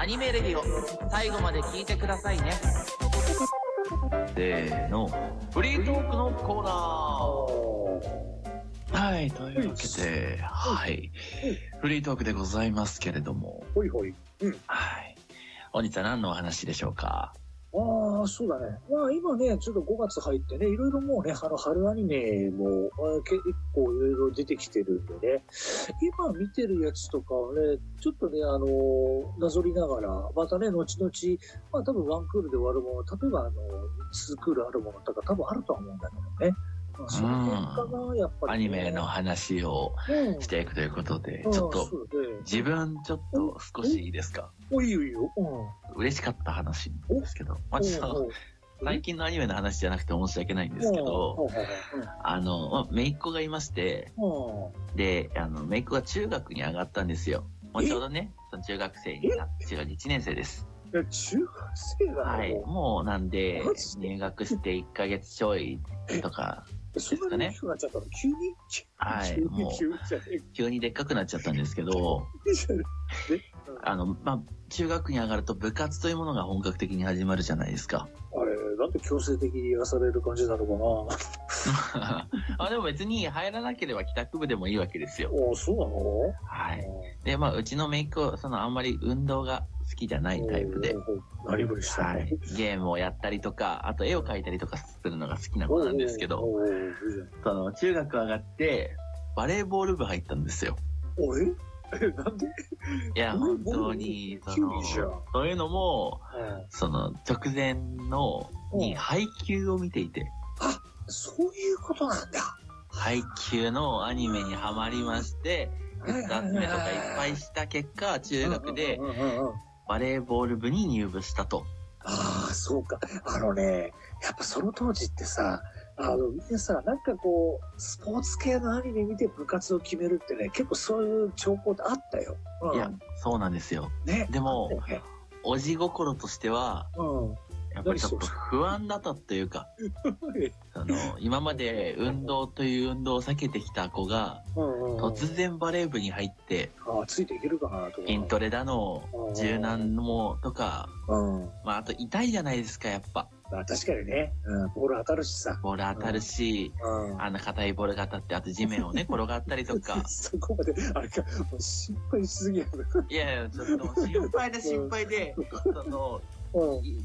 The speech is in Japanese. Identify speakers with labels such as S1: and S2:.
S1: アニメレディオ、最後まで聞いてくださいね。せーの、フリートークのコーナー。はい、というわけで、はい、フリートークでございますけれども。
S2: ほいほい。
S1: はい。本日は何のお話でしょうか？
S2: ああ、そうだね。まあ今ね、ちょっと5月入ってね、いろいろもうね、春アニメも結構いろいろ出てきてるんでね、今見てるやつとかはね、ちょっとね、なぞりながら、またね、後々、まあ多分ワンクールで終わるもの、例えば2クールあるものとか多分あるとは思うんだけどね。まあ、その辺かな、やっぱり、ね。
S1: アニメの話をしていくということで、ちょっと、自分ちょっと少しいいですか？
S2: いいよいいよ。
S1: 嬉しかった話なんですけど、まあ、ちょっと最近のアニメの話じゃなくて申し訳ないんですけど、姪っ子がいまして、で、姪っ子が中学に上がったんですよ。もうちょうどね、その中学生になって、中学1年生です。
S2: 中学生だ
S1: はい。もうなんで、入学して1ヶ月ちょいとかですかね。
S2: そんなに大きくなっちゃったの？急に？
S1: はい。もう、急にでっかくなっちゃったんですけど、まあ、中学に上がると部活というものが本格的に始まるじゃないですか。あれ、
S2: なんで強制的にやらされる感じなのか
S1: な。でも別に入らなければ帰宅部でもいいわけですよ。
S2: そうなの？
S1: はい。で、まあ、うちの姪っ子、あんまり運動が好きじゃないタイプで、
S2: 何ぶりしたの？
S1: はい。ゲームをやったりとか、あと絵を描いたりとかするのが好きな子なんですけど、中学上がって、バレーボール部入ったんですよ。
S2: なんで？
S1: いや、本当に、そういうのも、直前に配給を見ていて。
S2: あ、そういうことなんだ。
S1: 配給のアニメにハマりまして、グッズ集めとかいっぱいした結果、中学でバレーボール部に入部したと。
S2: ああ、そうか。やっぱその当時ってさ、みんなさ、なんかこう、スポーツ系のアニメ見て部活を決めるってね、結構そういう兆候ってあったよ。
S1: いや、そうなんですよ。
S2: ね。
S1: でも、おじ心としては、やっぱりちょっと不安だったというか、今まで運動という運動を避けてきた子が、突然バレー部に入って、
S2: ついていけるかなと。
S1: 筋トレだの、柔軟もとか、まああと痛いじゃないですか、やっぱ。
S2: 確かにね、ボール当たるしさ。
S1: ボール当たるし、硬いボールが当たって、あと地面をね、転がったりとか。
S2: そこまで、あれか、もう心配しすぎやろ。
S1: いやいや、ちょっと心配で、